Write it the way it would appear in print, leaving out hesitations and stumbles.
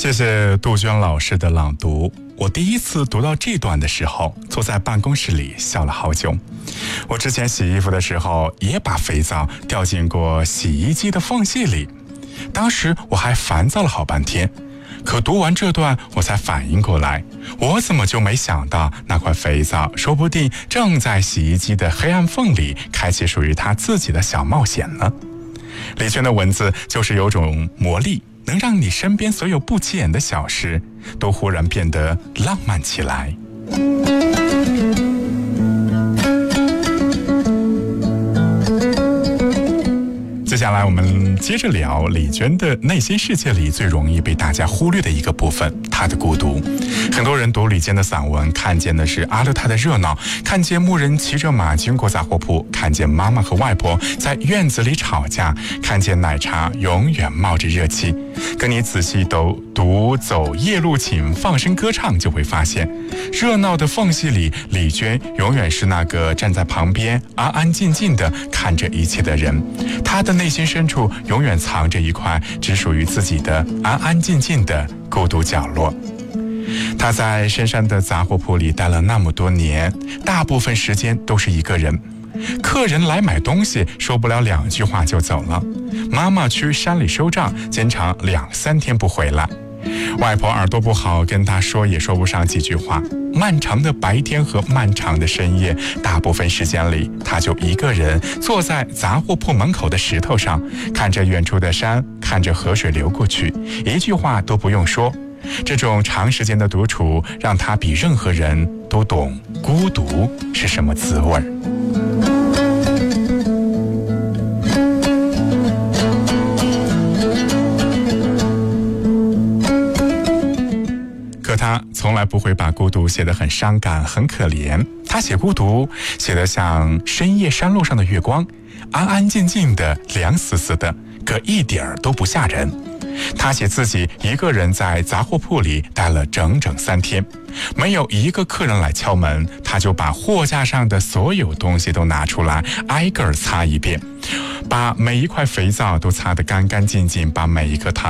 谢谢杜鹃老师的朗读。我第一次读到这段的时候，坐在办公室里笑了好久。我之前洗衣服的时候，也把肥皂掉进过洗衣机的缝隙里，当时我还烦躁了好半天。可读完这段，我才反应过来，我怎么就没想到那块肥皂说不定正在洗衣机的黑暗缝里开启属于他自己的小冒险呢？李娟的文字就是有种魔力，能让你身边所有不起眼的小事都忽然变得浪漫起来。接下来我们接着聊李娟的内心世界里最容易被大家忽略的一个部分，她的孤独。很多人读李娟的散文，看见的是阿勒泰的热闹，看见牧人骑着马经过杂货铺，看见妈妈和外婆在院子里吵架，看见奶茶永远冒着热气。可你仔细读走夜路请放声歌唱，就会发现热闹的缝隙里，李娟永远是那个站在旁边安安静静的看着一切的人。她的内心深处永远藏着一块只属于自己的安安静静的孤独角落。他在深山的杂货铺里待了那么多年，大部分时间都是一个人。客人来买东西，说不了2句话就走了。妈妈去山里收账，经常2-3天不回来。外婆耳朵不好，跟她说也说不上几句话。漫长的白天和漫长的深夜，大部分时间里，她就一个人坐在杂货铺门口的石头上，看着远处的山，看着河水流过去，一句话都不用说。这种长时间的独处，让她比任何人都懂孤独是什么滋味。可他从来不会把孤独写得很伤感很可怜，他写孤独写得像深夜山路上的月光，安安静静的，凉丝丝的，可一点儿都不吓人。他写自己一个人在杂货铺里待了整整3天，没有一个客人来敲门，他就把货架上的所有东西都拿出来，挨个擦一遍，把每一块肥皂都擦得干干净净，把每一颗糖